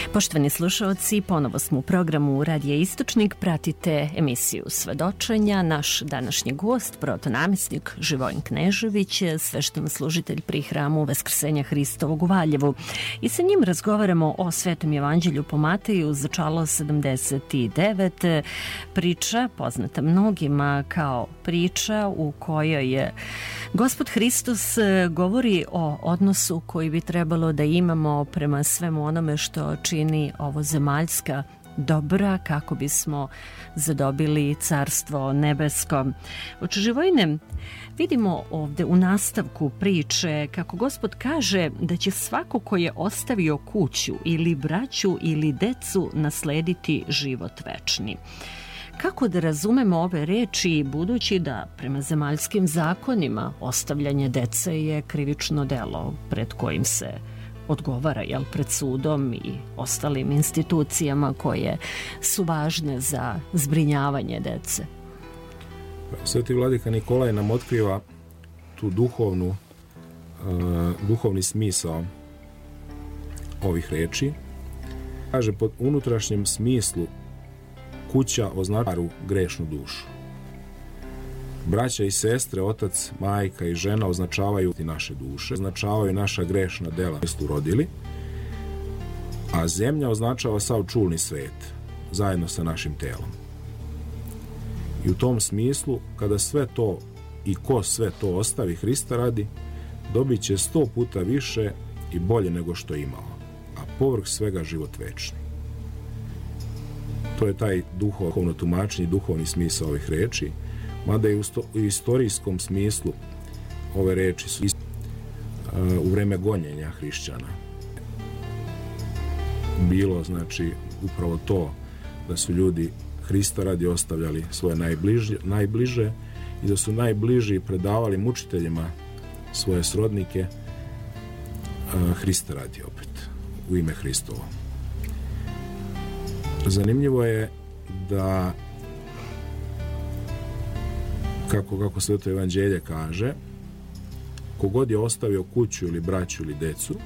Poštovani slušaoci, ponovo smo u programu Radija Istočnik. Pratite emisiju Svedočenja. Naš današnji gost, protonamjesnik Živojin Knežević, sveštenoslужitelj pri hramu Vaskrsenja Hristovog u Valjevu. I sa njim razgovaramo o Svetom evanđelju po Mateju, začalo 79. Priča poznata mnogima kao priča u kojoj je Gospod Hristos govori o odnosu koji bi trebalo da imamo prema svemu onome što čini ovo zemaljska dobra kako bismo zadobili Carstvo nebesko. Oče Živojine, vidimo ovde u nastavku priče kako Gospod kaže da će svako ko je ostavio kuću ili braću ili decu naslediti život večni. Kako da razumemo ove reči, budući da prema zemaljskim zakonima ostavljanje dece je krivično delo pred kojim se odgovara, pred sudom i ostalim institucijama koje su važne za zbrinjavanje dece? Sveti vladika Nikolaj nam otkriva tu duhovni smisao ovih reči. Kaže, pod unutrašnjem smislu kuća označava grešnu dušu. Braća i sestre, otac, majka i žena označavaju naše duše, označavaju naša grešna dela koje su rodili, a zemlja označava sav čulni svet, zajedno sa našim telom. I u tom smislu, kada sve to i ko sve to ostavi Hrista radi, dobit će 100 puta više i bolje nego što je imao, a povrh svega život večni. To je taj duhovno tumačenje, duhovni smisao ovih reči, mada i u istorijskom smislu ove reči su u vreme gonjenja hrišćana bilo, znači, upravo to da su ljudi Hrista radi ostavljali svoje najbliže i da su najbliži predavali mučiteljima svoje srodnike Hrista radi opet, u ime Hristovo. Zanimljivo je da kako Sveto evanđelje kaže, kogod je ostavio kuću ili braću ili decu